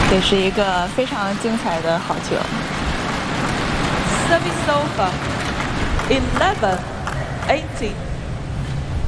也是一个非常精彩的好球。 Service over 11-18.